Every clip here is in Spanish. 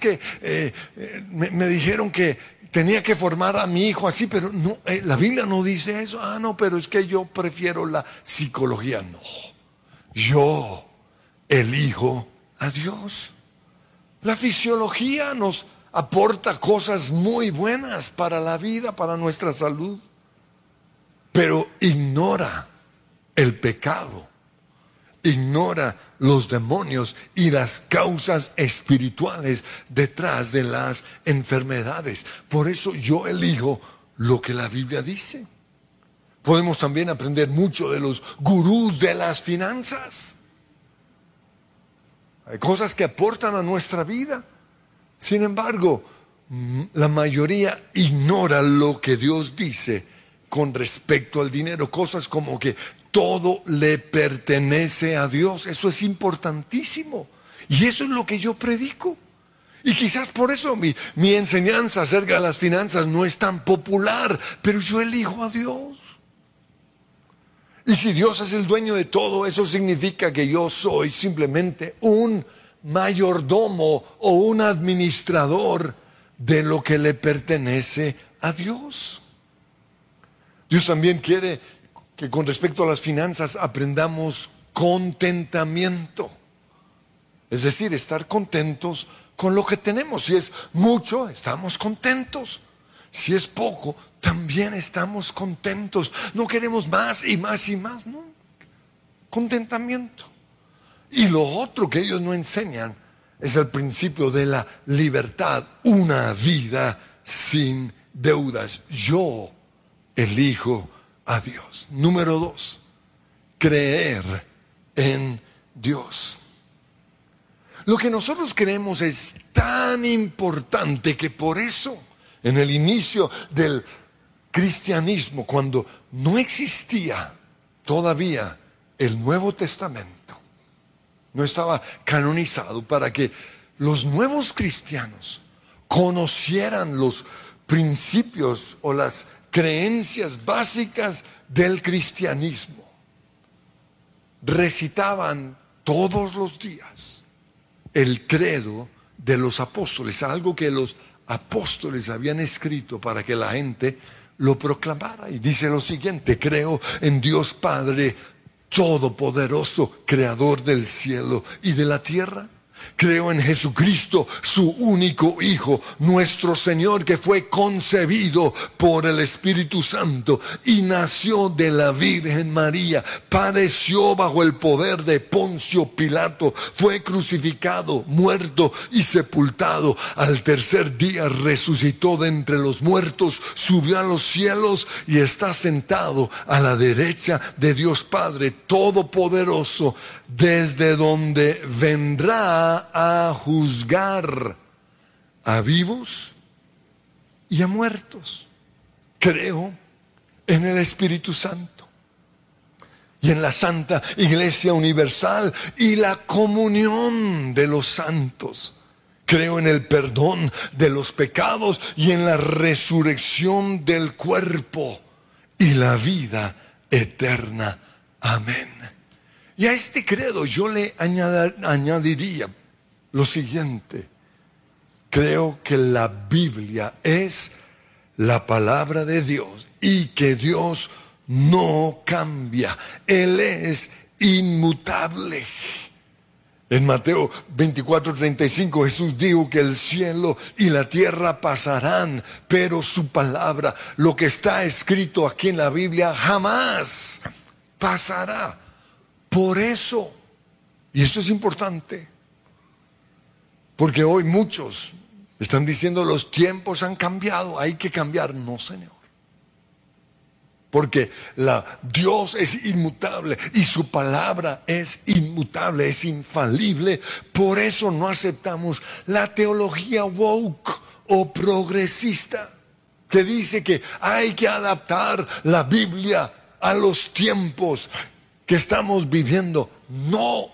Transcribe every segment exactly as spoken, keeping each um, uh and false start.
que eh, eh, me, me dijeron que tenía que formar a mi hijo así, pero no, eh, la Biblia no dice eso. Ah, no, pero es que yo prefiero la psicología. No, yo elijo a Dios. La fisiología nos aporta cosas muy buenas para la vida, para nuestra salud, pero ignora el pecado, ignora los demonios y las causas espirituales detrás de las enfermedades. Por eso yo elijo lo que la Biblia dice. Podemos también aprender mucho de los gurús de las finanzas. Hay cosas que aportan a nuestra vida. Sin embargo, la mayoría ignora lo que Dios dice con respecto al dinero. Cosas como que todo le pertenece a Dios. Eso es importantísimo. Y eso es lo que yo predico. Y quizás por eso mi, mi enseñanza acerca de las finanzas no es tan popular. Pero yo elijo a Dios. Y si Dios es el dueño de todo, eso significa que yo soy simplemente un mayordomo o un administrador de lo que le pertenece a Dios. Dios también quiere que con respecto a las finanzas aprendamos contentamiento. Es decir, estar contentos con lo que tenemos. Si es mucho, estamos contentos. Si es poco, también estamos contentos. No queremos más y más y más, no. Contentamiento. Y lo otro que ellos no enseñan es el principio de la libertad. Una vida sin deudas. Yo elijo a Dios. Número dos, creer en Dios. Lo que nosotros creemos es tan importante que por eso en el inicio del cristianismo, cuando no existía todavía el Nuevo Testamento, no estaba canonizado, para que los nuevos cristianos conocieran los principios o las creencias básicas del cristianismo, recitaban todos los días el credo de los apóstoles, algo que los apóstoles habían escrito para que la gente lo proclamara. Y dice lo siguiente: creo en Dios Padre Todopoderoso, creador del cielo y de la tierra. Creo en Jesucristo, su único Hijo, nuestro Señor, que fue concebido por el Espíritu Santo y nació de la Virgen María. Padeció bajo el poder de Poncio Pilato, fue crucificado, muerto y sepultado. Al tercer día resucitó de entre los muertos, subió a los cielos y está sentado a la derecha de Dios Padre Todopoderoso, desde donde vendrá a juzgar a vivos y a muertos. Creo en el Espíritu Santo y en la Santa Iglesia Universal y la comunión de los santos. Creo en el perdón de los pecados y en la resurrección del cuerpo y la vida eterna. Amén. Y a este credo yo le añadir, añadiría lo siguiente: creo que la Biblia es la palabra de Dios y que Dios no cambia. Él es inmutable. En Mateo veinticuatro, treinta y cinco, Jesús dijo que el cielo y la tierra pasarán, pero su palabra, lo que está escrito aquí en la Biblia, jamás pasará. Por eso, y esto es importante, porque hoy muchos están diciendo los tiempos han cambiado, hay que cambiar. No, Señor. Porque la, Dios es inmutable y su palabra es inmutable, es infalible. Por eso no aceptamos la teología woke o progresista, que dice que hay que adaptar la Biblia a los tiempos que estamos viviendo. No,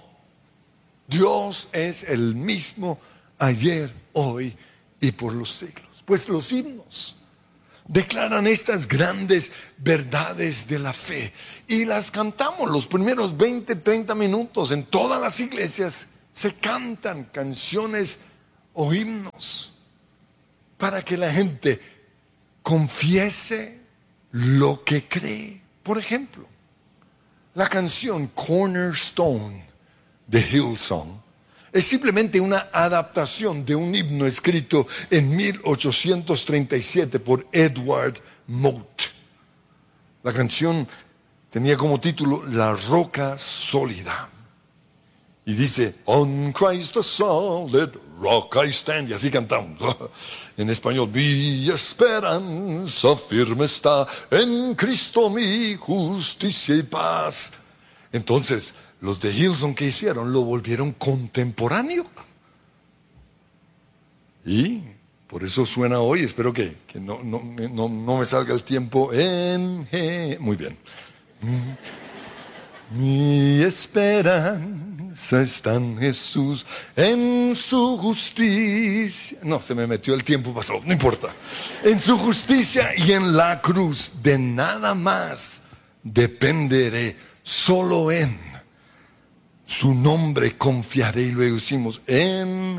Dios es el mismo ayer, hoy y por los siglos. Pues los himnos declaran estas grandes verdades de la fe y las cantamos los primeros veinte, treinta minutos. En todas las iglesias se cantan canciones o himnos para que la gente confiese lo que cree. Por ejemplo, la canción Cornerstone de Hillsong es simplemente una adaptación de un himno escrito en mil ochocientos treinta y siete por Edward Mote. La canción tenía como título La roca sólida. Y dice, On Christ the solid rock I stand. Y así cantamos. En español, mi esperanza firme está en Cristo mi justicia y paz. Entonces, los de Hillsong, ¿qué hicieron? Lo volvieron contemporáneo. Y por eso suena hoy, espero que, que no, no, no, no me salga el tiempo en... Muy bien. Mi esperanza está en Jesús, en su justicia. No, se me metió el tiempo, pasó, no importa. En su justicia y en la cruz, de nada más dependeré, solo en su nombre confiaré. Y luego decimos, en